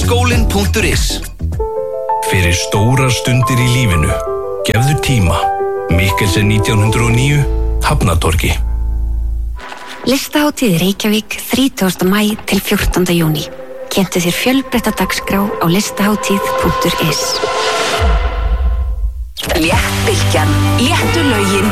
Listahátíðskólinn.is. Fyrir stórar stundir í lífinu, gefðu tíma. Mikkelsen 1909, Hafnatorgi. Listahátíð Reykjavík 30. maí til 14. júní. Kynntu þér fjölbreytta dagskrá á listahátíð.is. Léttbylgjan, léttu lögin